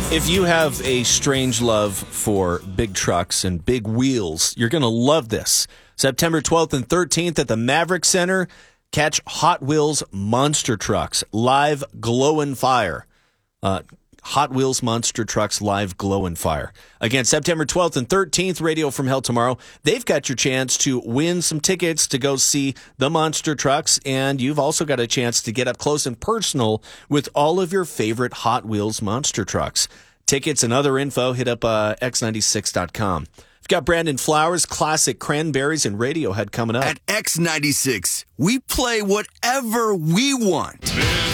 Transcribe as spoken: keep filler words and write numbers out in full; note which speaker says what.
Speaker 1: If you have a strange love for big trucks and big wheels, you're going to love this. September twelfth and thirteenth at the Maverick Center, catch Hot Wheels Monster Trucks live glow and fire. Uh, Hot Wheels Monster Trucks live glow and fire. Again, September twelfth and thirteenth, Radio from Hell tomorrow. They've got your chance to win some tickets to go see the Monster Trucks, and you've also got a chance to get up close and personal with all of your favorite Hot Wheels Monster Trucks. Tickets and other info, hit up uh, x ninety-six dot com. We've got Brandon Flowers, classic Cranberries, and Radiohead coming up.
Speaker 2: At X ninety-six, we play whatever we want.